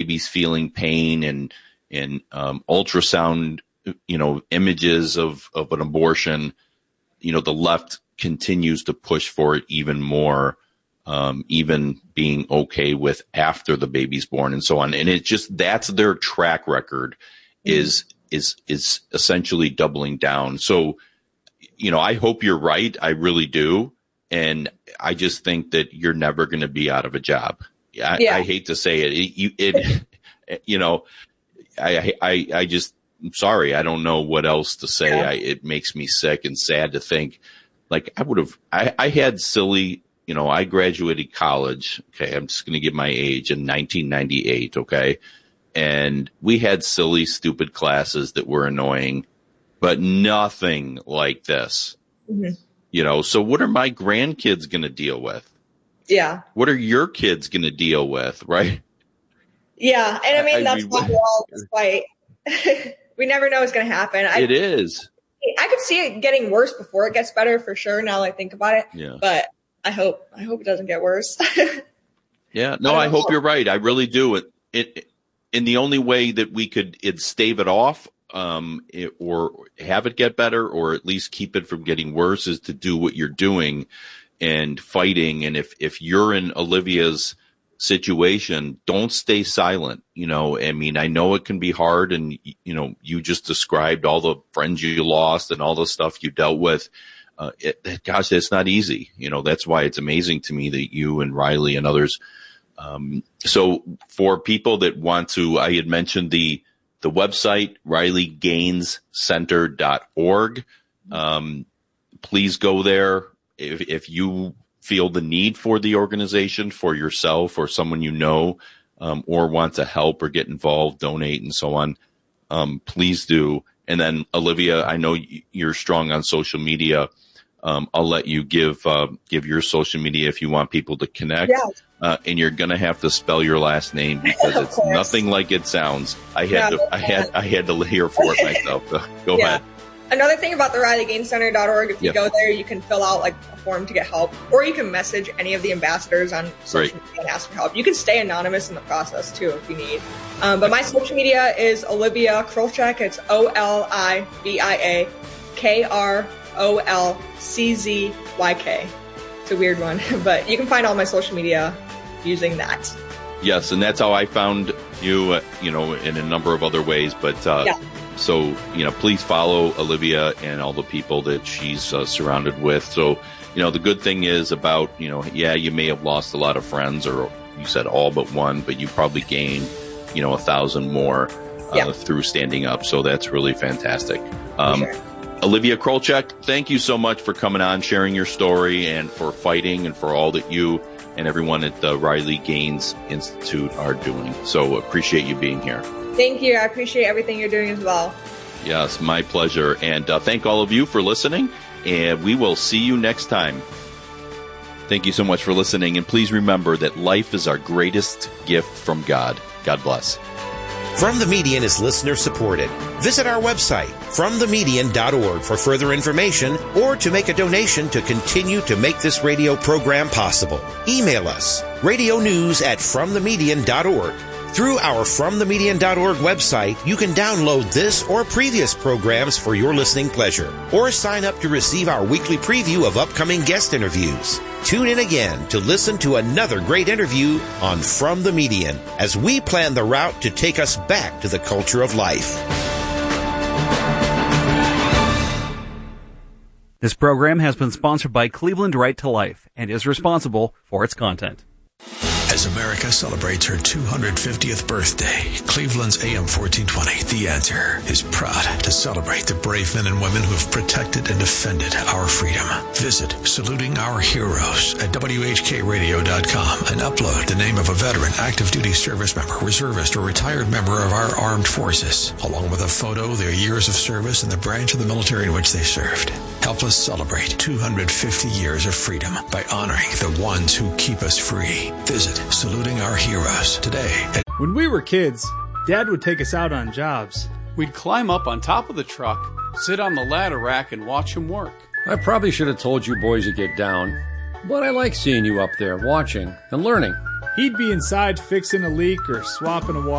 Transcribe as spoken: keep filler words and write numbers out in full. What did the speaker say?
baby's feeling pain and, and, um, ultrasound, you know, images of, of an abortion, you know, the left continues to push for it even more, um, even being okay with after the baby's born and so on. And it just, that's their track record is, mm-hmm. is, is essentially doubling down. So, you know, I hope you're right. I really do. And I just think that you're never going to be out of a job. I, yeah. I hate to say it. It, you, it, you know, I, I, I just, I'm sorry. I don't know what else to say. Yeah. I, it makes me sick and sad to think, like, I would have, I, I had silly, you know, I graduated college. Okay. I'm just going to give my age in nineteen ninety-eight. Okay. And we had silly, stupid classes that were annoying, but nothing like this, mm-hmm. you know? So what are my grandkids going to deal with? Yeah. What are your kids going to deal with? Right. Yeah. And I mean, I, that's I mean, why we're all despite, we never know what's going to happen. I, it is. I could see it getting worse before it gets better for sure. Now that I think about it, yeah. But I hope, I hope it doesn't get worse. yeah. No, I, I hope you're right. I really do. It, it, in the only way that we could it stave it off, um, it, or have it get better, or at least keep it from getting worse, is to do what you're doing and fighting. And if, if you're in Olivia's situation, don't stay silent. You know, I mean, I know it can be hard, and, you know, you just described all the friends you lost and all the stuff you dealt with. Uh, it, gosh, it's not easy. You know, that's why it's amazing to me that you and Riley and others. Um, so for people that want to, I had mentioned the, the website, riley gaines center dot org. Um, please go there. If, if you feel the need for the organization for yourself or someone you know, um, or want to help or get involved, donate and so on, um, please do. And then Olivia, I know you're strong on social media. Um, I'll let you give, uh, give your social media if you want people to connect. Yeah. Uh, and you're going to have to spell your last name because it's course. nothing like it sounds. I had yeah, to, I had, I had to hear for it myself. Go yeah. ahead. Another thing about the riley gaines center dot org, if you yep. go there, you can fill out like a form to get help, or you can message any of the ambassadors on social Great. media and ask for help. You can stay anonymous in the process too if you need. Um, but my social media is Olivia Krolczyk. It's O L I V I A K R O L C Z Y K. It's a weird one, but you can find all my social media using that. Yes, and that's how I found you, uh, you know, in a number of other ways. But uh, yeah. So, you know, please follow Olivia and all the people that she's uh, surrounded with. So, you know, the good thing is about, you know, yeah, you may have lost a lot of friends, or you said all but one, but you probably gained, you know, a thousand more uh, yeah. through standing up. So that's really fantastic. Um, sure. Olivia Krolczyk, thank you so much for coming on, sharing your story, and for fighting, and for all that you and everyone at the Riley Gaines Institute are doing. So appreciate you being here. Thank you. I appreciate everything you're doing as well. Yes, my pleasure. And uh, thank all of you for listening, and we will see you next time. Thank you so much for listening, and please remember that life is our greatest gift from God. God bless. From the Median is listener supported. Visit our website, from the median dot org, for further information or to make a donation to continue to make this radio program possible. Email us, radio news at from the median dot org. Through our from the median dot org website, you can download this or previous programs for your listening pleasure, or sign up to receive our weekly preview of upcoming guest interviews. Tune in again to listen to another great interview on From the Median as we plan the route to take us back to the culture of life. This program has been sponsored by Cleveland Right to Life and is responsible for its content. As America celebrates her two hundred fiftieth birthday, Cleveland's A M fourteen twenty, The Answer, is proud to celebrate the brave men and women who have protected and defended our freedom. Visit Saluting Our Heroes at W H K radio dot com and upload the name of a veteran, active duty service member, reservist, or retired member of our armed forces, along with a photo, their years of service, and the branch of the military in which they served. Help us celebrate two hundred fifty years of freedom by honoring the ones who keep us free. Visit Saluting Our Heroes today. When we were kids, Dad would take us out on jobs. We'd climb up on top of the truck, sit on the ladder rack, and watch him work. I probably should have told you boys to get down, but I like seeing you up there watching and learning. He'd be inside fixing a leak or swapping a water.